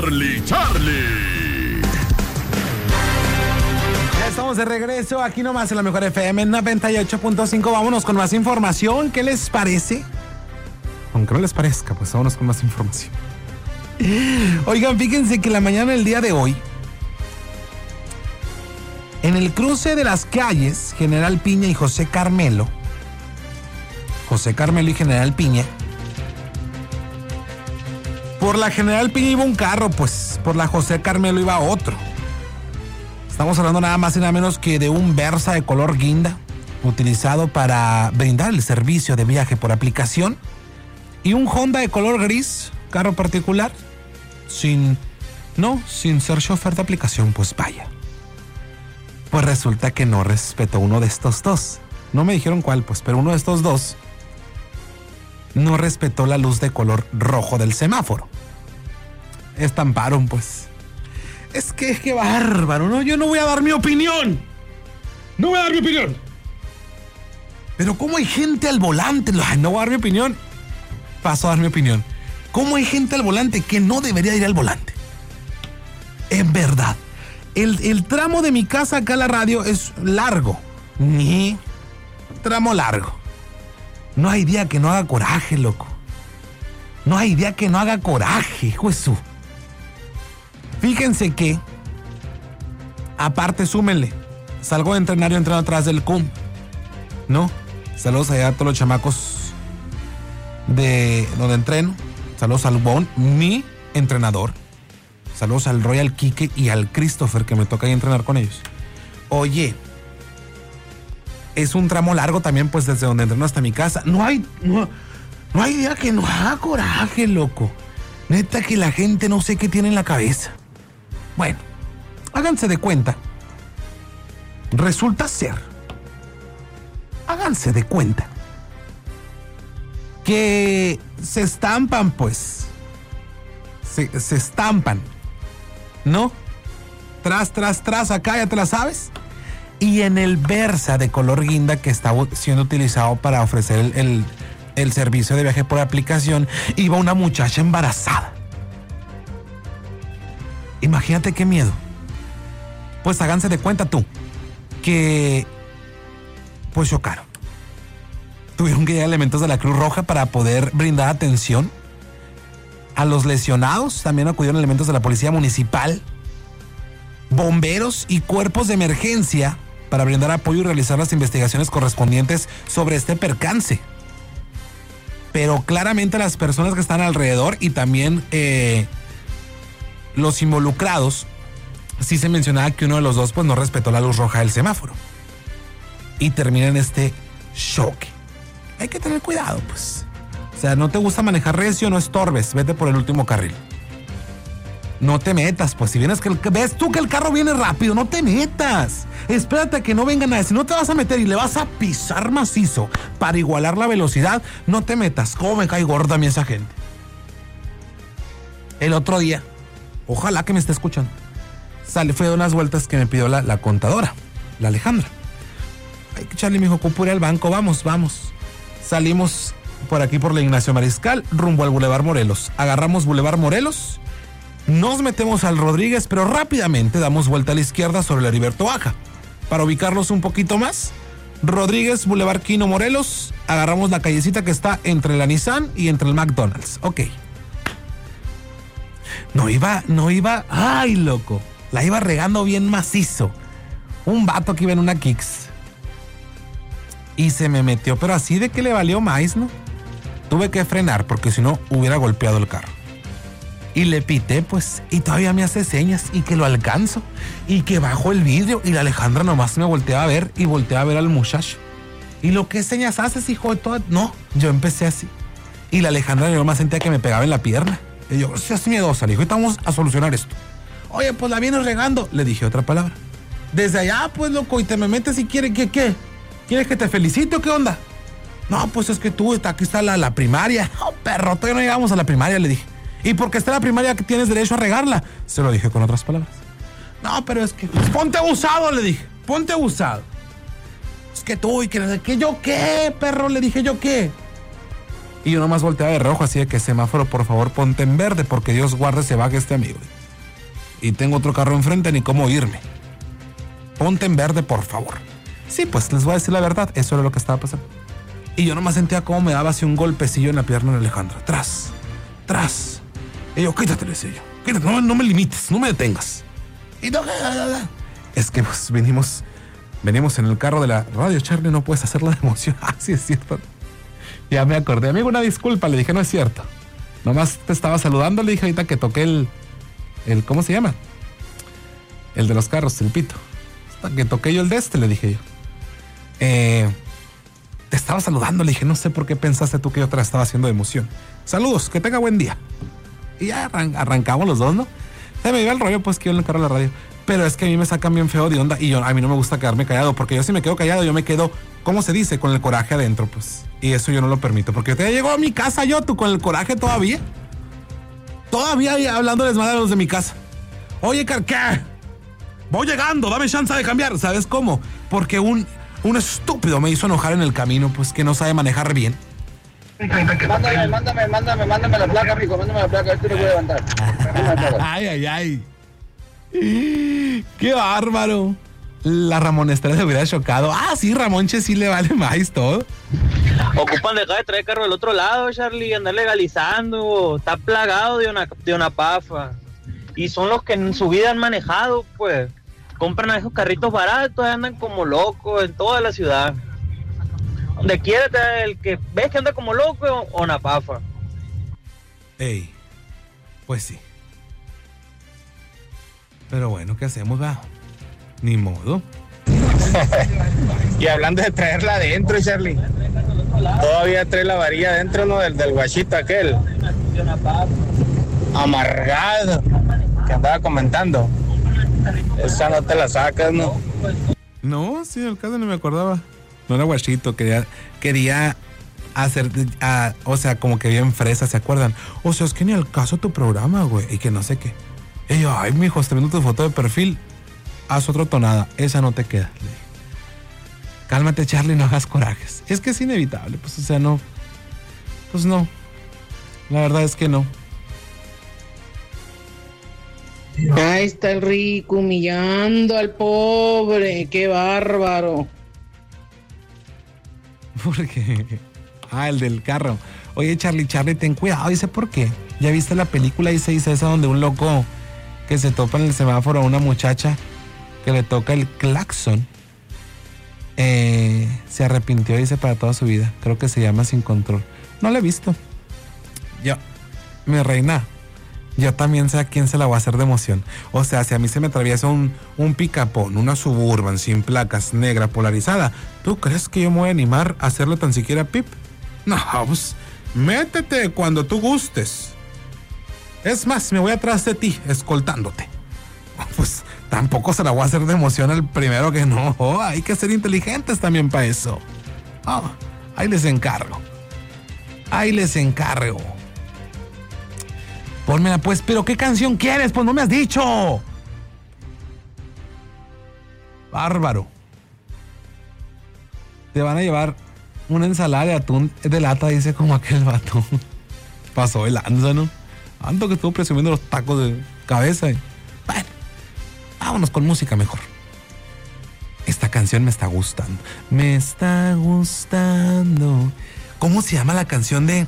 Charlie. Ya estamos de regreso aquí nomás en la Mejor FM 98.5. Vámonos con más información. ¿Qué les parece? Aunque no les parezca, pues vámonos con más información. Oigan, fíjense que la mañana del día de hoy, en el cruce de las calles General Piña y José Carmelo y General Piña, por la General Piña iba un carro, pues por la José Carmelo iba otro. Estamos hablando nada más y nada menos que de un Versa de color guinda, utilizado para brindar el servicio de viaje por aplicación, y un Honda de color gris, carro particular, sin ser chofer de aplicación. Pues vaya. Pues resulta que no respetó uno de estos dos. No me dijeron cuál, pues, pero uno de estos dos no respetó la luz de color rojo del semáforo. Estamparon, pues. Es que qué bárbaro, ¿no? Yo no voy a dar mi opinión. No voy a dar mi opinión. Pero ¿cómo hay gente al volante? Ay, no voy a dar mi opinión. Paso a dar mi opinión. ¿Cómo hay gente al volante que no debería ir al volante? En verdad. El tramo de mi casa acá a la radio es largo. Tramo largo. No hay día que no haga coraje, loco. No hay día que no haga coraje, Jesús. Fíjense que, aparte, súmenle. Salgo de entrenar y entreno atrás del CUM. ¿No? Saludos allá a todos los chamacos de donde entreno. Saludos al Bon, mi entrenador. Saludos al Royal Quique y al Christopher, que me toca ahí entrenar con ellos. Oye, es un tramo largo también, pues desde donde entreno hasta mi casa. No hay día que no haga coraje, loco. Neta que la gente no sé qué tiene en la cabeza. Bueno, háganse de cuenta. Resulta ser. Háganse de cuenta que se estampan, pues. Se estampan. ¿No? Tras, acá, ya te la sabes. Y en el Versa de color guinda que está siendo utilizado para ofrecer el servicio de viaje por aplicación, iba una muchacha embarazada. Imagínate qué miedo. Pues háganse de cuenta tú que pues chocaron. Tuvieron que llegar elementos de la Cruz Roja para poder brindar atención a los lesionados. También acudieron elementos de la Policía Municipal, bomberos y cuerpos de emergencia para brindar apoyo y realizar las investigaciones correspondientes sobre este percance. Pero claramente las personas que están alrededor y también los involucrados, sí se mencionaba que uno de los dos pues no respetó la luz roja del semáforo. Y termina en este choque. Hay que tener cuidado, pues. O sea, no te gusta manejar recio, no estorbes, vete por el último carril. No te metas, pues si vienes ves tú que el carro viene rápido, no te metas. Espérate a que no venga nadie. Si no te vas a meter y le vas a pisar macizo para igualar la velocidad, no te metas. ¿Cómo me cae gorda a mí esa gente? El otro día, ojalá que me esté escuchando, fue de unas vueltas que me pidió la contadora, la Alejandra. Ay, Charlie me dijo, ocupo ir al banco, vamos. Salimos por aquí por la Ignacio Mariscal, rumbo al Boulevard Morelos. Agarramos Boulevard Morelos, nos metemos al Rodríguez, pero rápidamente damos vuelta a la izquierda sobre el Heriberto Baja. Para ubicarlos un poquito más, Rodríguez, Boulevard Quino Morelos, agarramos la callecita que está entre la Nissan y entre el McDonald's. Ok. No iba, ay, loco, la iba regando bien macizo. Un vato que iba en una Kicks. Y se me metió, pero así de que le valió más, ¿no? Tuve que frenar porque si no hubiera golpeado el carro. Y le pité, pues, y todavía me hace señas y que lo alcanzo y que bajo el vidrio y la Alejandra nomás me volteaba a ver y volteaba a ver al muchacho. ¿Y lo que señas haces, hijo de todo? No, yo empecé así. Y la Alejandra yo más sentía que me pegaba en la pierna. Y yo, seas miedosa, le dije, ahorita vamos a solucionar esto. Oye, pues la vienes regando, le dije otra palabra. Desde allá, pues, loco, y te me metes y ¿qué? ¿Quieres que te felicite o qué onda? No, pues es que tú, aquí está la primaria. No, perro, todavía no llegamos a la primaria, le dije. ¿Y porque está la primaria que tienes derecho a regarla? Se lo dije con otras palabras. No, pero es que, pues, ponte abusado, le dije. Ponte abusado. Es que tú, y que yo qué, perro, le dije, yo qué. Y yo nomás volteaba de rojo, así de que semáforo, por favor, ponte en verde, porque Dios guarde se baje este amigo. Y tengo otro carro enfrente, ni cómo irme. Ponte en verde, por favor. Sí, pues les voy a decir la verdad, eso era lo que estaba pasando. Y yo nomás sentía cómo me daba así un golpecillo en la pierna de Alejandra. Tras. Y yo, quítate, le decía yo. Quítate, no me limites, no me detengas. Y no, es que pues venimos en el carro de la radio, Charlie, no puedes hacerla de emoción. Ah, sí, es cierto. Ya me acordé. Amigo, una disculpa, le dije, no es cierto. Nomás te estaba saludando, le dije ahorita que toqué el ¿cómo se llama? El de los carros, el pito. Hasta que toqué yo el de le dije yo. Te estaba saludando, le dije, no sé por qué pensaste tú que yo te la estaba haciendo de emoción. Saludos, que tenga buen día. Y ya arrancamos los dos, ¿no? Se me iba el rollo, pues que yo en el carro de la radio. Pero es que a mí me sacan bien feo de onda y a mí no me gusta quedarme callado, porque yo si me quedo callado, yo me quedo, ¿cómo se dice? Con el coraje adentro, pues. Y eso yo no lo permito, porque yo te llego a mi casa tú con el coraje todavía. Todavía hablándoles mal a los de mi casa. Oye, ¿qué? Voy llegando, dame chance de cambiar. ¿Sabes cómo? Porque un estúpido me hizo enojar en el camino, pues que no sabe manejar bien. Mándame la placa, rico, mándame la placa, este lo voy a levantar. Ay. ¡Qué bárbaro! La Ramón Estrella se hubiera chocado. Ah, sí, Ramonche sí le vale más todo. Ocupan dejar de traer carro del otro lado, Charlie, andar legalizando. Está plagado de una pafa. Y son los que en su vida han manejado, pues. Compran a esos carritos baratos y andan como locos en toda la ciudad. Donde quiera, el que ves que anda como loco o una pafa. Ey, pues sí. Pero bueno, ¿qué hacemos, va? Ni modo. Y hablando de traerla adentro, Charlie, todavía trae la varilla adentro, ¿no? Del guachito aquel amargado que andaba comentando. Esa no te la sacas, ¿no? No, sí, el caso no me acordaba. No era guachito, quería hacer, o sea, como que bien fresa, ¿se acuerdan? O sea, es que ni al caso tu programa, güey, y que no sé qué. Y yo, ay, mijo, estoy viendo tu foto de perfil, haz otra tonada, esa no te queda. Le dije, cálmate, Charlie, no hagas corajes. Es que es inevitable, pues, o sea, no. Pues no. La verdad es que no. Ahí está el rico humillando al pobre, qué bárbaro. Porque, el del carro. Oye, Charlie, ten cuidado, dice, ¿por qué? ¿Ya viste la película y se dice esa donde un loco que se topa en el semáforo a una muchacha que le toca el claxon? Se arrepintió, dice, para toda su vida. Creo que se llama Sin Control. No la he visto. Yo, mi reina, yo también sé a quién se la voy a hacer de emoción. O sea, si a mí se me atraviesa un picapón, una Suburban sin placas, negra, polarizada, ¿tú crees que yo me voy a animar a hacerle tan siquiera pip? No, pues, métete cuando tú gustes. Es más, me voy atrás de ti, escoltándote. Pues, tampoco se la voy a hacer de emoción al primero que no. Hay que ser inteligentes también para eso. Ahí les encargo. Pónmela pues, pero ¿qué canción quieres? Pues no me has dicho. Bárbaro. Te van a llevar una ensalada de atún de lata, dice como aquel vato. Pasó el lanza, ¿no? Ando que estuvo presumiendo los tacos de cabeza. Bueno, vámonos con música mejor. Esta canción me está gustando. Me está gustando. ¿Cómo se llama la canción de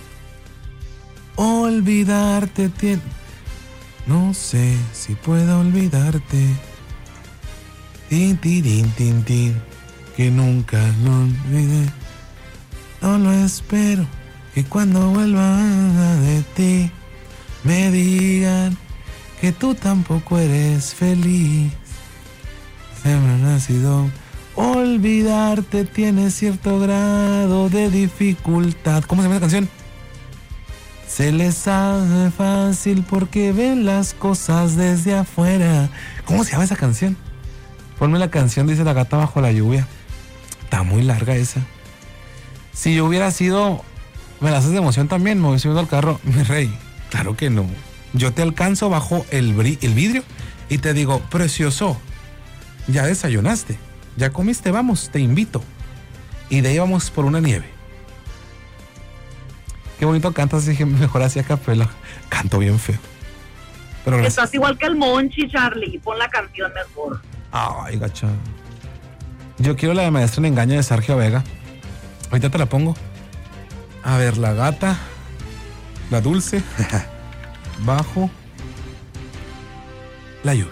olvidarte? No sé si puedo olvidarte. Tin, tin, tin, tin, que nunca lo olvidé. No lo espero, que cuando vuelva de ti me digan que tú tampoco eres feliz. Se me ha nacido. Olvidarte tiene cierto grado de dificultad. ¿Cómo se llama la canción? Se les hace fácil porque ven las cosas desde afuera. ¿Cómo se llama esa canción? Ponme la canción, dice La Gata Bajo la Lluvia. Está muy larga esa. Si yo hubiera sido, me la haces de emoción también, me hubiera subido al carro. Mi rey, claro que no. Yo te alcanzo bajo el vidrio y te digo, precioso, ya desayunaste, ya comiste, vamos, te invito. Y de ahí vamos por una nieve. Qué bonito cantas, dije, mejor así a capela. Canto bien feo. Pero gracias. Estás igual que el Monchi, Charlie. Pon la canción mejor. Ay, gacha. Yo quiero la de Maestra en Engaño de Sergio Vega. Ahorita te la pongo. A ver, la gata. La dulce. Bajo. La lluvia.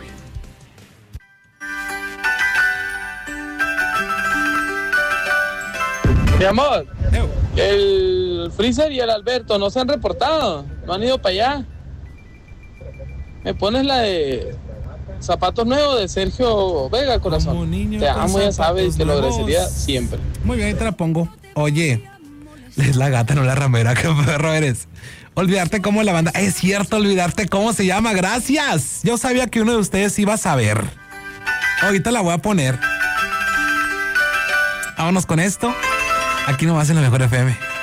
Mi amor, el Freezer y el Alberto no se han reportado, no han ido para allá. ¿Me pones la de Zapatos Nuevos de Sergio Vega, corazón? Niño, te amo, ya sabes, te lo agradecería siempre. Muy bien, ahí te la pongo. Oye, es la gata, no la ramera, qué perro eres. Olvidarte cómo la banda. Es cierto, olvidarte cómo se llama. Gracias. Yo sabía que uno de ustedes iba a saber. Ahorita la voy a poner. Vámonos con esto. Aquí nomás en la Mejor FM.